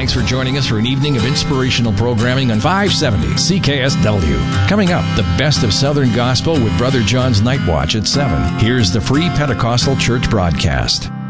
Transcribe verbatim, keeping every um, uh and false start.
Thanks for joining us for an evening of inspirational programming on five seventy C K S W. Coming up, the best of Southern Gospel with Brother John's Night Watch at seven. Here's the Free Pentecostal Church broadcast.